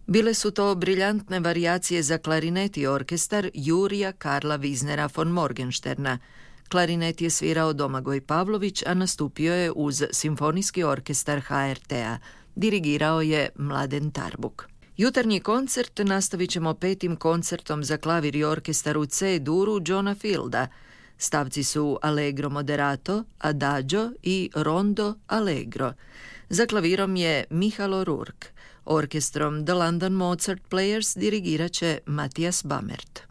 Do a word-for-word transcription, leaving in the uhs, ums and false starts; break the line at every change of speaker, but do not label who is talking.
Bile su to briljantne varijacije za klarinet i orkestar Jurija Karla Wiesnera von Morgensterna. Klarinet je svirao Domagoj Pavlović, a nastupio je uz Simfonijski orkestar ha er te-a. Dirigirao je Mladen Tarbuk. Jutarnji koncert nastavit ćemo petim koncertom za klavir i orkestar u C-duru Johna Fielda. Stavci su Allegro moderato, Adagio i Rondo Allegro. Za klavirom je Michalo Rourke. Orkestrom The London Mozart Players dirigirat će Matthias Bammert.